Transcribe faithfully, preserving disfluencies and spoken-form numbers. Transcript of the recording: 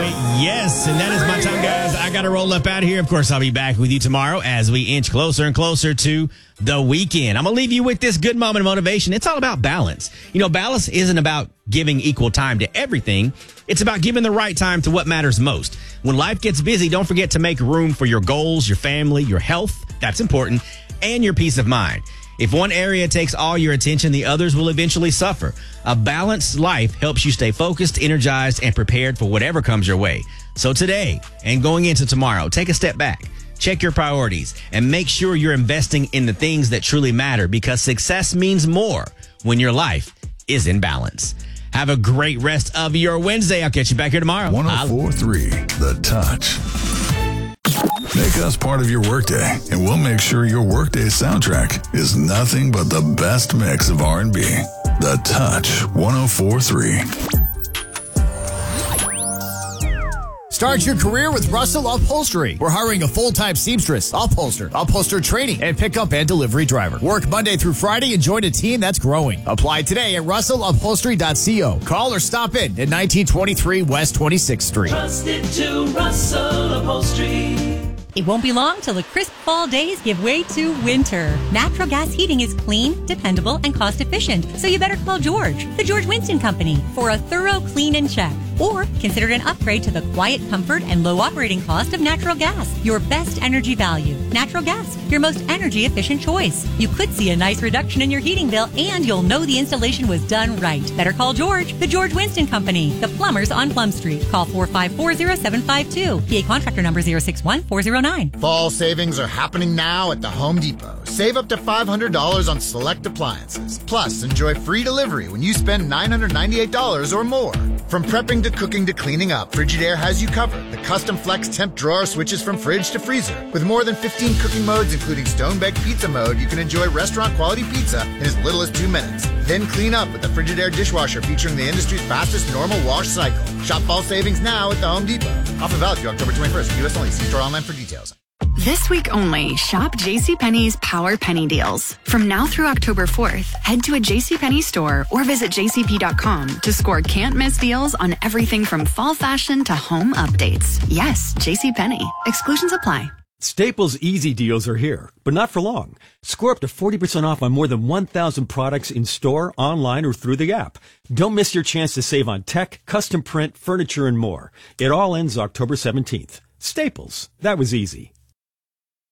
Yes, and that is my time, guys. I got to roll up out of here. Of course, I'll be back with you tomorrow as we inch closer and closer to the weekend. I'm going to leave you with this good moment of motivation. It's all about balance. You know, balance isn't about giving equal time to everything. It's about giving the right time to what matters most. When life gets busy, don't forget to make room for your goals, your family, your health. That's important. And your peace of mind. If one area takes all your attention, the others will eventually suffer. A balanced life helps you stay focused, energized, and prepared for whatever comes your way. So today and going into tomorrow, take a step back, check your priorities, and make sure you're investing in the things that truly matter, because success means more when your life is in balance. Have a great rest of your Wednesday. I'll catch you back here tomorrow. one oh four point three The Touch. Make us part of your workday, and we'll make sure your workday soundtrack is nothing but the best mix of R and B. The Touch one oh four point three. Start your career with Russell Upholstery. We're hiring a full-time seamstress, upholster, upholster training, and pickup and delivery driver. Work Monday through Friday and join a team that's growing. Apply today at russell upholstery dot co. Call or stop in at nineteen twenty-three West twenty-sixth Street. Trusted to Russell Upholstery. It won't be long till the crisp fall days give way to winter. Natural gas heating is clean, dependable, and cost efficient. So you better call George, the George Winston Company, for a thorough clean and check. Or consider an upgrade to the quiet comfort and low operating cost of natural gas. Your best energy value. Natural gas, your most energy efficient choice. You could see a nice reduction in your heating bill, and you'll know the installation was done right. Better call George, the George Winston Company, the plumbers on Plum Street. Call four five four, zero seven five two. P A contractor number zero six one four zero nine. Fall savings are happening now at the Home Depot. Save up to five hundred dollars on select appliances. Plus, enjoy free delivery when you spend nine hundred ninety-eight dollars or more. From prepping to cooking to cleaning up, Frigidaire has you covered. The custom flex temp drawer switches from fridge to freezer. With more than fifteen cooking modes, including stone baked pizza mode, you can enjoy restaurant quality pizza in as little as two minutes. Then clean up with the Frigidaire dishwasher featuring the industry's fastest normal wash cycle. Shop fall savings now at the Home Depot. Offer valid through October twenty-first. U S only. See store online for details. This week only, shop JCPenney's Power Penny Deals. From now through October fourth, head to a JCPenney store or visit j c p dot com to score can't-miss deals on everything from fall fashion to home updates. Yes, JCPenney. Exclusions apply. Staples Easy Deals are here, but not for long. Score up to forty percent off on more than one thousand products in store, online, or through the app. Don't miss your chance to save on tech, custom print, furniture, and more. It all ends October seventeenth. Staples. That was easy.